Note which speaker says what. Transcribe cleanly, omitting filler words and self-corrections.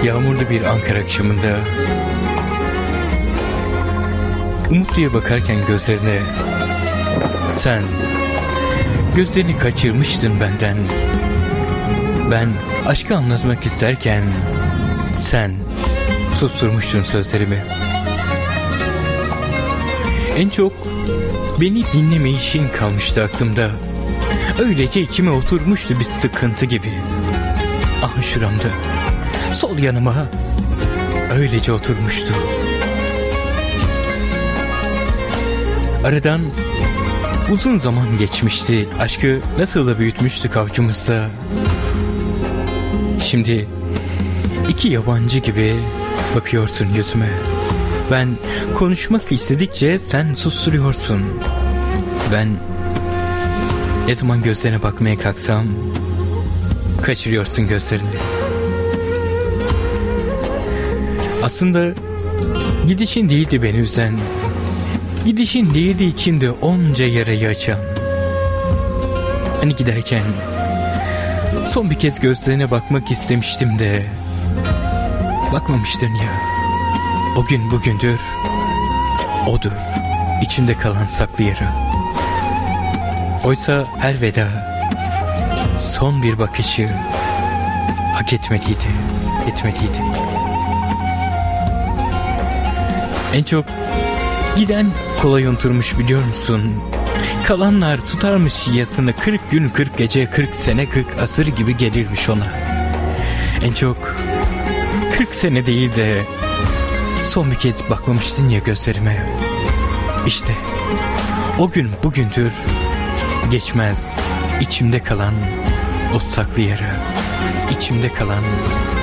Speaker 1: Yağmurlu bir Ankara akşamında Umutlu'ya bakarken gözlerine, sen gözlerini kaçırmıştın benden. Ben aşkı anlatmak isterken sen susturmuştun sözlerimi. En çok beni dinleme işin kalmıştı aklımda. Öylece içime oturmuştu bir sıkıntı gibi. Ah şuramda, sol yanıma öylece oturmuştu. Aradan uzun zaman geçmişti. Aşkı nasıl da büyütmüştük avcumuzda. Şimdi iki yabancı gibi bakıyorsun yüzüme. Ben konuşmak istedikçe sen susturuyorsun. Ben ne zaman gözlerine bakmaya kalksam kaçırıyorsun gözlerini. Aslında gidişin değildi beni üzen. Gidişin değildi içinde onca yarayı açan. Hani giderken son bir kez gözlerine bakmak istemiştim de bakmamıştın ya. O gün bugündür, odur içimde kalan saklı yara. Oysa her veda son bir bakışı hak etmeliydi, etmeliydi. En çok giden kolay unuturmuş biliyor musun? Kalanlar tutarmış yasını, 40 gün 40 gece 40 sene 40 asır gibi gelirmiş ona. En çok 40 sene değil de son bir kez bakmamıştın ya gözlerime. İşte o gün bugündür, geçmez içimde kalan o saklı yara, içimde kalan